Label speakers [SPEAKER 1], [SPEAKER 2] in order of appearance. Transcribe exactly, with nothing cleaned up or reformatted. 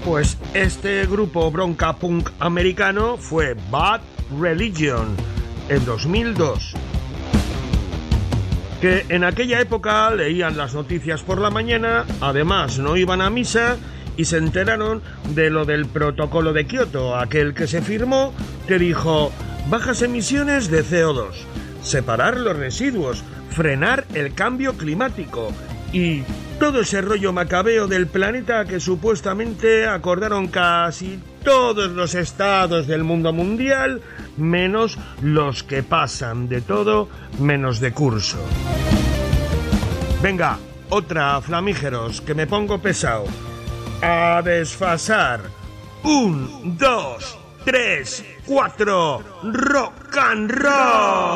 [SPEAKER 1] Pues este grupo bronca punk americano fue Bad Religion en dos mil dos. Que en aquella época leían las noticias por la mañana, además no iban a misa y se enteraron de lo del protocolo de Kioto, aquel que se firmó, que dijo bajas emisiones de C O dos, separar los residuos, frenar el cambio climático y todo ese rollo macabeo del planeta que supuestamente acordaron casi todos los estados del mundo mundial, menos los que pasan de todo menos de curso. Venga, otra, flamígeros, que me pongo pesado. A desfasar. Un, dos, tres, cuatro. Rock and roll.